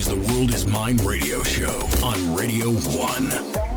is the World Is Mine radio show on Radio 1.